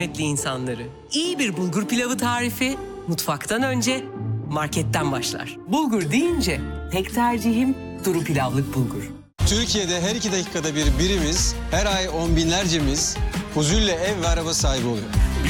kıymetli insanları. İyi bir bulgur pilavı tarifi mutfaktan önce marketten başlar. Bulgur deyince tek tercihim duru pilavlık bulgur. Türkiye'de her 2 dakikada bir birimiz, her ay on binlercemiz huzurla ev ve araba sahibi oluyor.